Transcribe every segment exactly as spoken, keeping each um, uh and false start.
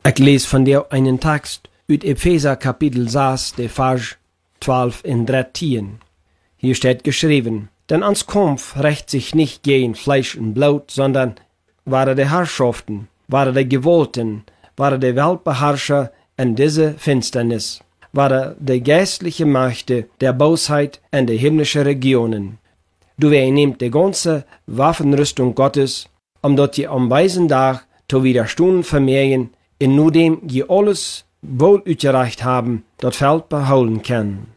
Ich lese von dir einen Text uit Epheser Kapitel sechs, der Vers zwölf in dreizehn. Hier steht geschrieben: Denn ans Kampf rächt sich nicht gegen Fleisch und Blut, sondern wahre der Herrschaften, wahre der Gewalten, wahre der Weltbeherrscher in diese Finsternis, wahre der geistliche Mächte der Bosheit in der himmlischen Regionen. Du wer nehmt die ganze Waffenrüstung Gottes, um dort je am weisen Tag zu widerstehen vermehren, in nur dem je alles wohl utgereicht haben, dort Feld beholen kann.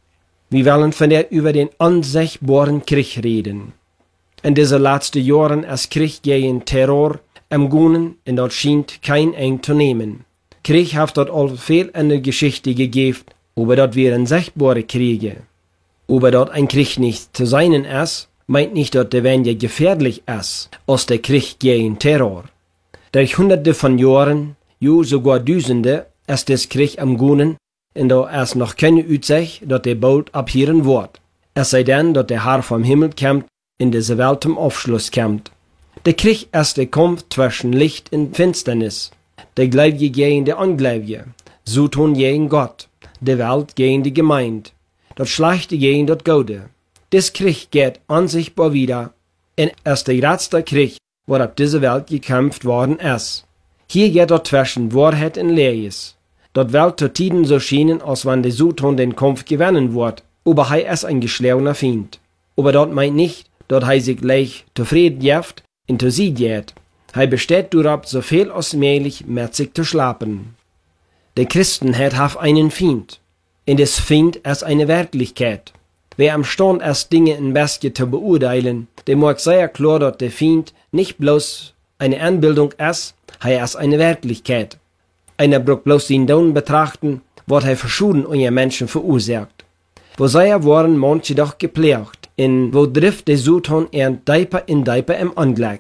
Wir wollen von der über den unsichtbaren Krieg reden. In diesen letzten Jahren ist Krieg gegen Terror am Gunen, und dort scheint kein Ende zu nehmen. Krieg hat dort all viel in der Geschichte gegeben, aber dort wären sichtbare Kriege. Aber dort ein Krieg nicht zu sein ist, meint nicht, dass der weniger gefährlich ist, als der Krieg gegen Terror. Durch hunderte von Jahren, jo sogar Dutzende, ist des Krieg am Gunen, und da ist noch keine Aussicht, dass der bald abhören wird. Es sei denn, dass der Herr vom Himmel kommt, in diese Welt zum Aufschluss kommt. Der Krieg ist der Kampf zwischen Licht und Finsternis, der Gläubige gegen der Ungläubige, Satan gegen Gott, der Welt gegen die Gemeinde, das Schlechte gegen das Gute. Des Krieg geht unsichtbar wieder, und ist der letzte Krieg, wo auf diese Welt gekämpft worden ist. Hier geht dort zwischen Wahrheit und Lehres. Dort Welt zu Tiden so schienen, als wenn der Satan den Kampf gewinnen wird, aber er ist ein geschlagener Feind. Aber dort meint nicht, dass er sich gleich zufrieden gibt und zu Sieg geht. Er besteht darauf, so viel als möglich mit sich zu schlafen. Der Christen hat auf einen Feind. Und des Feind ist eine Wirklichkeit. Wer am Stand ist, Dinge in Bestie zu beurteilen, der mag sehr klar, dass der Feind nicht bloß eine Anbildung ist, er ist eine Wirklichkeit. Einer braucht bloß den Don betrachten, was er verschieden unter Menschen verursacht. Wo sehr waren manche doch geplagt, in wo trifft der Satan er Deiper in Deiper im Unglück.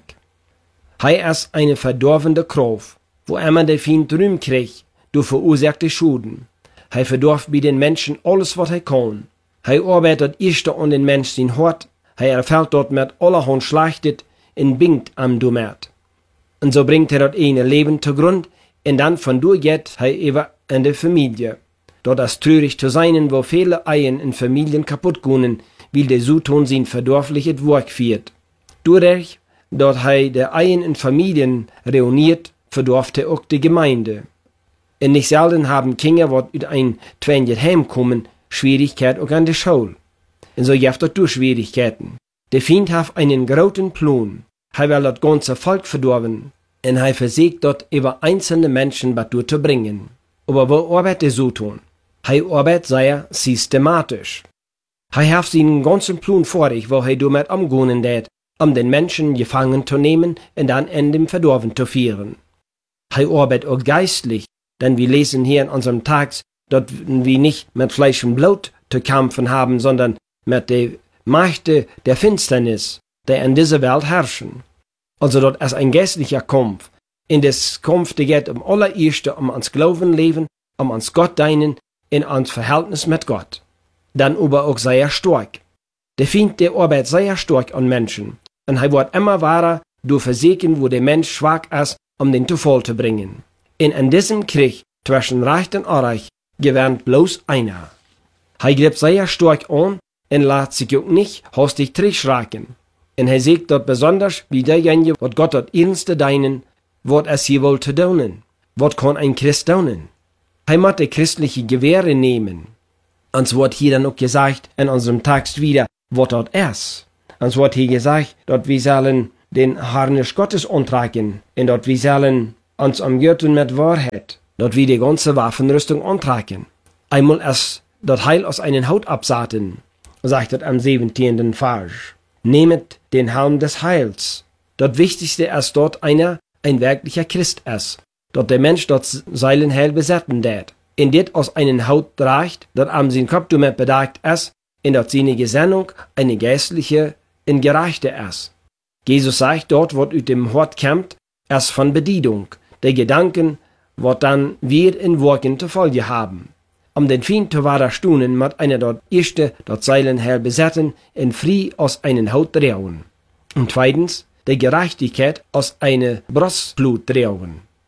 Er ist eine verdorvende Kraft, wo immer der Feind Ruhm kriegt, du verursachte Schuden. Er verdorft bei den Menschen alles, was er kann. Er arbeitet erst an den Menschen hart, er erfällt dort mit allerhand Schlechtet und bingt am Dummert. Und so bringt er dort eine Leben zu Grund, und dann von durch geht er über in der Familie. Dort ist traurig zu sein, wo viele Ehen in Familien kaputt gehen, weil der Satan sein verdorfliches Werk führt. Dadurch, dort er der Ehen in Familien reuniert, verdorft er auch die Gemeinde. Und nicht selten haben Kinder, die aus ein Twänjet heimkommen, Schwierigkeit auch an der Schule. Und so gibt es durch Schwierigkeiten. Der Feind hat einen großen Plan. Er will das ganze Volk verdorben. Und er versucht dort über einzelne Menschen was durchzubringen. Aber wo arbeitet der Satan? Er arbeitet sehr systematisch. Er hat seinen ganzen Plan vor sich, wo er damit umgehen wird, um den Menschen gefangen zu nehmen und dann in dem Verdorben zu führen. Er arbeitet auch geistlich, denn wir lesen hier in unserem Text, dass wir nicht mit Fleisch und Blut zu kämpfen haben, sondern mit der Mächte der Finsternis, der in dieser Welt herrschen. Also dort ist ein geistlicher Kampf. In des Kampf, der geht um allererste um ans Glaubenleben, um ans Gott dienen, in ans Verhältnis mit Gott. Dann aber auch sehr stark. Der Feind, der arbeitet sehr stark an Menschen. Und er wird immer wahrer, durch Versägen, wo der Mensch schwach ist, um den zu Fall zu bringen. Und in diesem Krieg zwischen Reich und Unrecht gewinnt bloß einer. Er greift sehr stark an und lässt sich auch nicht hastig zurückschrecken. Und er sagt dort besonders, wie derjenige, was Gott dort ernste deinen, was es hier wohl zu tun. Was kann ein Christ tun? Er muss die christliche Gewehre nehmen. Uns wird hier dann auch gesagt, in unserem Text wieder, was dort ist. Uns wird hier gesagt, dort wir sollen den Harnisch Gottes antragen, und dort wir sollen uns umgürten mit Wahrheit, dort wir die ganze Waffenrüstung antragen. Einmal ist das Heil aus einen Haut absaten, sagt er am siebzehnten Vers. Nehmet den Helm des Heils. Das Wichtigste ist dort einer, ein wirklicher Christ ist. Dort der Mensch dort seinen Heil besetzen wird. In det aus einen Haut trägt, dort am sein Kopf damit bedeckt ist, in dort seine Gesinnung eine geistliche und gerechte ist. Jesus sagt dort, was aus dem Hort kommt, ist von Bedienung. Der Gedanken, was dann wir in Worten zu Folge haben. Um den Feind zu widerstehen, muss einer dort erste dort seinen Heil besetzen und frei aus einen Haut drehen. Und zweitens, der Gerechtigkeit aus einer Brustblut drehen.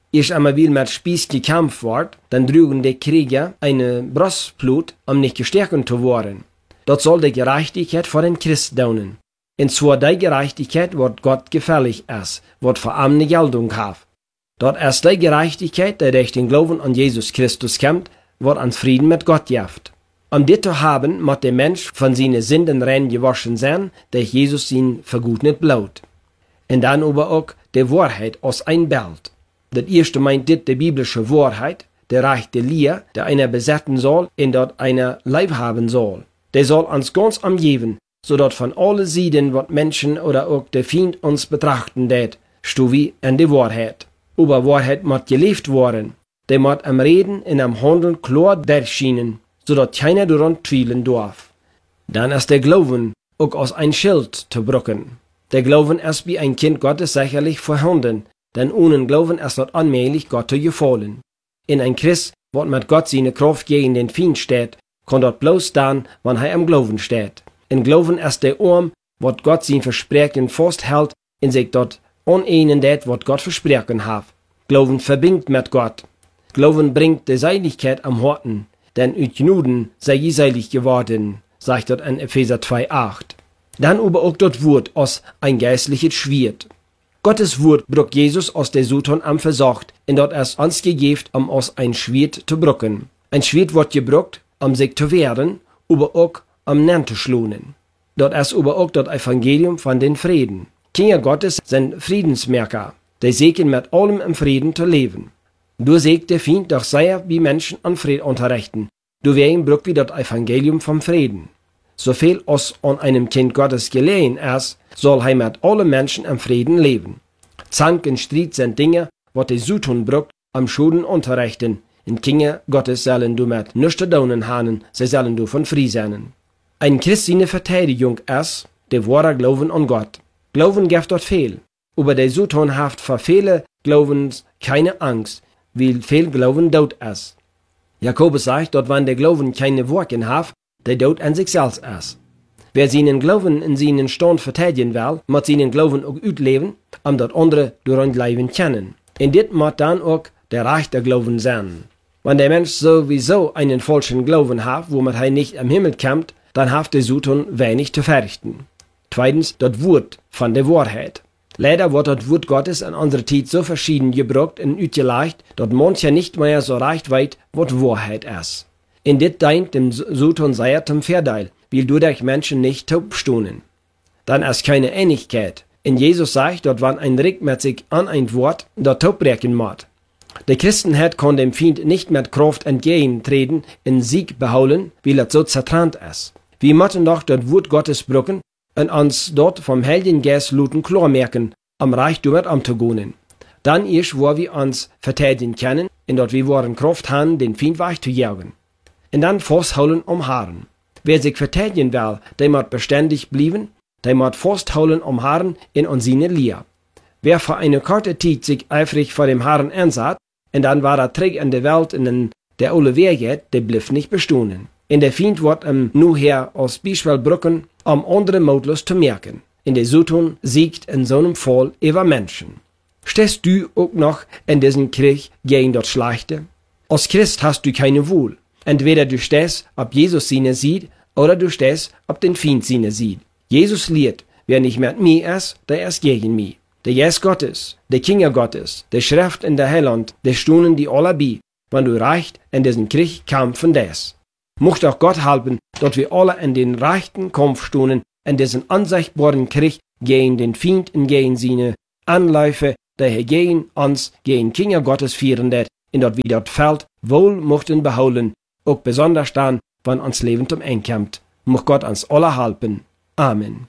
Erst einmal will mit Spieß gekämpft wird, dann drügen die Krieger eine Brustblut, um nicht gestärkt zu werden. Dort soll die Gerechtigkeit vor den Christ daunen. Und zwar die Gerechtigkeit, wird Gott gefällig ist, wird vor allem eine Geltung hat. Dort ist die Gerechtigkeit, die durch den Glauben an Jesus Christus kommt, wird an Frieden mit Gott jaft. Um dit zu haben, muss der Mensch von seinen Sünden rein gewaschen sein, durch Jesus sein vergütet Blut. Und dann aber auch die Wahrheit aus ein Bild. Das erste meint dit die biblische Wahrheit, der rechte Lehr, der einer besetzen soll und dort einer Leib haben soll. Der soll uns ganz umgeben, so dort von alle Seiten, was Menschen oder auch der Feind uns betrachten det, stu wie in die Wahrheit. Aber Wahrheit muss gelebt worden. Der muss am Reden und am Handeln klar durchschienen, so dort keiner daran zweifeln darf. Dann ist der Glauben auch aus ein Schild zu brücken. Der Glauben ist wie ein Kind Gottes sicherlich vorhanden, denn ohne Glauben ist dort allmählich Gott zu gefallen. In ein Christ, wat mit Gott seine Kraft gegen den Feind steht, kann dort bloß dann, wann er am Glauben steht. In Glauben ist der Arm, wat Gott sein Versprechen festhält, in sich dort unehnen det, wat Gott versprechen hat. Glauben verbindet mit Gott. Glauben bringt die Seiligkeit am Horten, denn ut Gnuden sei je seilig geworden, sagt dort in Epheser zwei acht. Dann aber auch dort Wort aus ein geistliches Schwert. Gottes Wort bruch Jesus aus der Satan am versorgt, und dort ist uns gegeben, um aus ein Schwert zu brucken. Ein Schwert wird gebrucht, um sich zu wehren, aber auch um Nen zu schlunen. Dort ist aber auch das Evangelium von den Frieden. Kinder Gottes sind Friedensmerker, die sägen mit allem im Frieden zu leben. Du sägt der Feind doch sehr wie Menschen an Frieden unterrichten. Du wegen bruch wie das Evangelium vom Frieden. So viel aus an einem Kind Gottes gelehen ist, soll er mit allen Menschen im Frieden leben. Zank und Streit sind Dinge, wat die Satan brucht, am Schulen unterrichten. In Kinder Gottes sollen du mit nichts zu tun haben, sie sollen du von frei sein. Ein christliche Verteidigung ist, der wahre Glauben an Gott. Glauben gibt dort viel, aber der Satan hat für viele Glaubens keine Angst, weil viel Glauben tot ist. Jakobus sagt, dort wenn der Glauben keine Worte hat, der tot an sich selbst ist. Wer seinen Glauben in seinen Stand verteidigen will, muss seinen Glauben auch ausleben, um dort andere durch ein Leben kennen. Und dit muss dann auch der rechte Glauben sein. Wenn der Mensch sowieso einen falschen Glauben hat, womit er nicht am Himmel kommt, dann hat der Satan wenig zu verrichten. Zweitens, das Wort von der Wahrheit. Leider wird das Wort Gottes in unserer Zeit so verschieden gebraucht und ausgelegt, dass mancher nicht mehr so recht weit, was Wahrheit ist. In dit deint dem Satan sehr zum Vorteil, weil dadurch Menschen nicht taub stunden. Dann ist keine Einigkeit. In Jesus sagt, dort wann ein Rick mit sich an ein Wort, dort taub brechen muss. Der Christenheit kann dem Feind nicht mit Kraft entgegentreten, in Sieg beholen, weil er so zertrannt ist. Wir müssen doch das Wort Gottes brücken und uns dort vom Heiligen Geist luten klar merken, am Reichtum mit umzugehen. Dann erst, wo wir uns verteidigen können, und dort wir wollen Kraft haben, den Feind wegzujagen. Und dann festhalten um Haaren. Wer sich verteidigen will, der muss beständig bleiben, der muss festhalten um Haaren in unsere Lehre. Wer für eine kurze Zeit sich eifrig vor dem Haaren ansah, und dann war er träg in der Welt in den, der alle Wehrgeht, der blieb nicht bestehen. In der Feind wird ihm nur her als Beispiel brücken, um andere mutlos zu merken. In der Satan siegt in so einem Fall über Menschen. Stehst du auch noch in diesem Krieg gegen das Schlechte? Als Christ hast du keine Wahl. Entweder du stehst, ob Jesus seine sieht, oder du stehst, ob den Feind seine sieht. Jesus lehrt, wer nicht mit mir ist, der ist gegen mich. Der Geist Gottes, der Kinder Gottes, der Schrift in der Heiland, der Stunden die alle bei, wenn du reicht in diesen Krieg kämpfen des. Mocht auch Gott helfen, dass wir alle in den rechten Kampf stunden, in diesen unsichtbaren Krieg gegen den Feind und gegen seine Anläufe, der er gegen uns, gegen Kinder Gottes führen wird, in dort wir dort Feld wohl mochten beholen, auch besonders dann, wenn uns Leben zum Ende kommt. Mocht Gott uns alle helfen. Amen.